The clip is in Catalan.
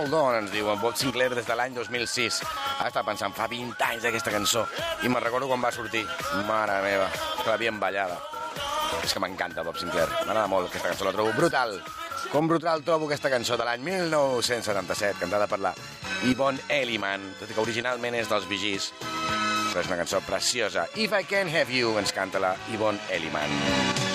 Hold On, ens diuen Bob Sinclair des de l'any 2006. Ara estava pensant, fa 20 anys aquesta cançó, i me'n recordo quan va sortir. Mare meva, que l'havíem ballada. És que m'encanta Bob Sinclair, m'agrada molt aquesta cançó, la trobo brutal. Com brutal trobo aquesta cançó de l'any 1977, cantada per la Yvonne Elliman, tot i que originalment és dels Bee Gees, però és una cançó preciosa. If I Can't Have You, ens canta la Yvonne Elliman.